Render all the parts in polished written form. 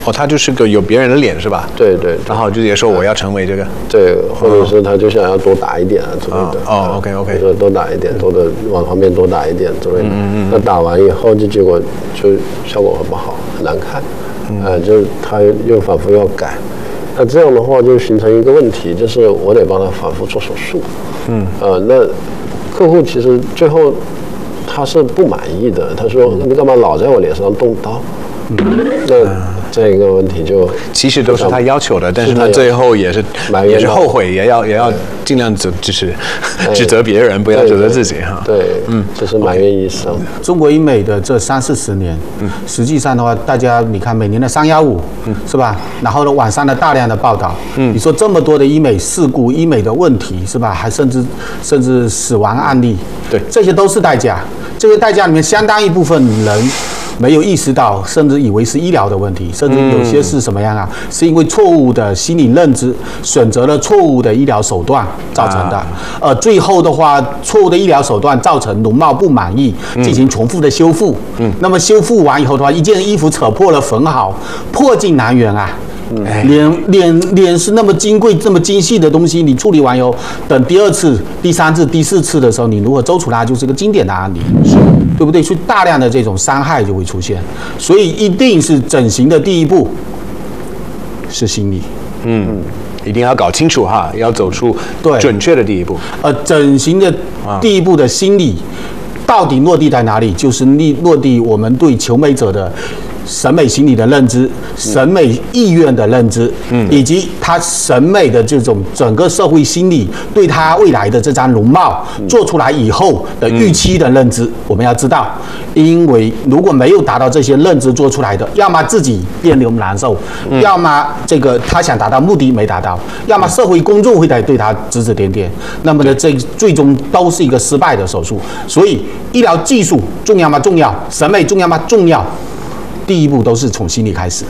哦，他就是个有别人的脸是吧？ 对对。 然后就也说我要成为这个。 对，或者是他就想要多打一点啊之类的。 哦 ，OK， 说多打一点，往旁边多打一点之类的。那打完以后，就结果就效果很不好，很难看。就是他又反复要改。那这样的话就形成一个问题，就是我得帮他反复做手术。那客户其实最后他是不满意的，他说你干嘛老在我脸上动刀？那这个问题就其实都是他要求的，但是他最后也是后悔，也要尽量就是指责别人，不要指责自己哈。 对，就是埋怨医生。 中国医美的这30-40年，实际上的话，大家你看每年的315，是吧？然后呢，网上的大量的报道，你说这么多的医美事故、医美的问题，是吧？还甚至死亡案例， 对， 这些都是代价。这个代价里面相当一部分人没有意识到，甚至以为是医疗的问题，甚至有些是什么样啊？是因为错误的心理认知，选择了错误的医疗手段造成的。最后的话，错误的医疗手段造成容貌不满意，进行重复的修复。那么修复完以后的话，一件衣服扯破了缝好，破镜难圆啊。脸是那么金贵、这么精细的东西，你处理完以后，等第2次、第3次、第4次的时候，你如何走出它，就是个经典的案例，对不对？所以大量的这种伤害就会出现，所以一定是整形的第一步是心理， 一定要搞清楚哈，要走出准确的第一步。 整形的第一步的心理到底落地在哪里？就是落地我们对求美者的审美心理的认知、审美意愿的认知，以及他审美的这种整个社会心理对他未来的这张容貌做出来以后的预期的认知，我们要知道，因为如果没有达到这些认知做出来的，要么自己别扭难受，要么这个他想达到目的没达到，要么社会公众会对他指指点点，那么呢，这最终都是一个失败的手术。所以，医疗技术重要吗？重要。审美重要吗？重要。第一步都是从心理开始。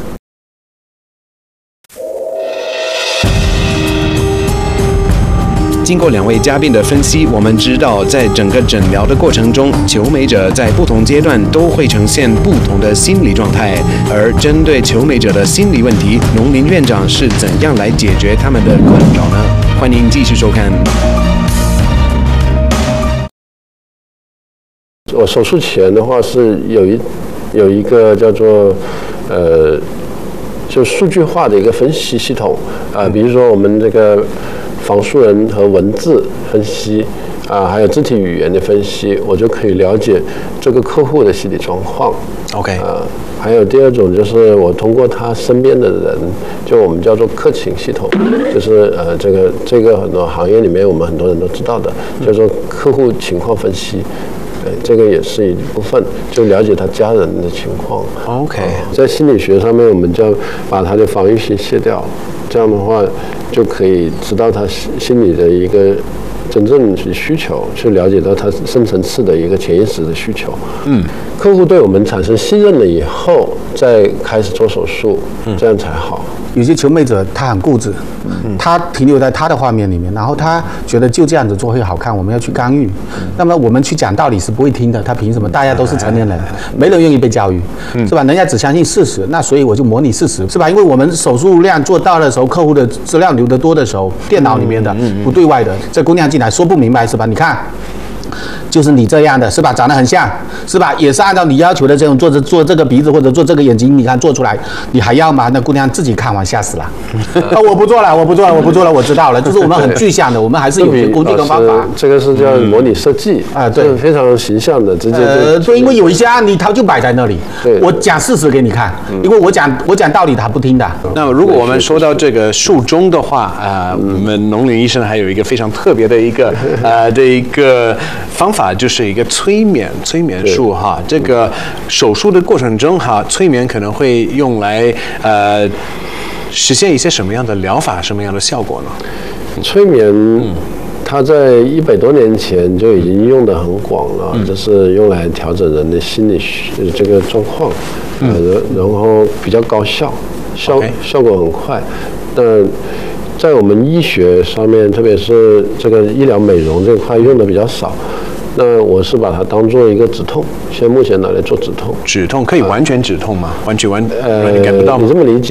经过2位嘉宾的分析，我们知道在整个诊疗的过程中，求美者在不同阶段都会呈现不同的心理状态。而针对求美者的心理问题，农林院长是怎样来解决他们的困扰呢？欢迎继续收看。 我手术前的话是有一个叫做就数据化的一个分析系统比如说我们这个仿素人和文字分析还有肢体语言的分析，我就可以了解这个客户的心理状况。 OK， 还有第2种就是我通过他身边的人，就我们叫做客情系统，就是这个很多行业里面我们很多人都知道的，叫做客户情况分析。这个也是一部分，就了解他家人的情况。 OK， 在心理学上面，我们就把他的防御性卸掉，这样的话就可以知道他心理的一个真正的需求，去了解到他深层次的一个潜意识的需求。客户对我们产生信任了以后，再开始做手术，这样才好。 有些求美者他很固执，他停留在他的画面里面，然后他觉得就这样子做会好看，我们要去干预。那么我们去讲道理是不会听的，他凭什么？大家都是成年人，没人愿意被教育，是吧？人家只相信事实，那所以我就模拟事实，是吧？因为我们手术量做到的时候，客户的资料留得多的时候，电脑里面的不对外的，这姑娘进来说不明白，是吧？你看。就是你这样的是吧？长得很像是吧？也是按照你要求的这种做这个鼻子或者做这个眼睛，你看做出来，你还要吗？那姑娘自己看完吓死了。我不做了，我知道了。就是我们很具象的，我们还是有些工具跟方法。 这个是叫模拟设计对，非常形象的，直接对，因为有一些案例它就摆在那里，我讲事实给你看，因为我讲道理他不听的。 那么如果我们说到这个术中的话我们农林医生还有一个非常特别的一个这一个方法，就是一个催眠术哈。这个手术的过程中哈，催眠可能会用来实现一些什么样的疗法，什么样的效果呢？ 催眠它在100多年前就已经用得很广了，就是用来调整人的心理这个状况，然后比较高效，效果很快。但在我们医学上面，特别是这个医疗美容这块用的比较少。 那我是把它当做一个止痛，现在目前拿来做止痛。 止痛可以完全止痛吗？完全你感不到吗？ 你这么理解。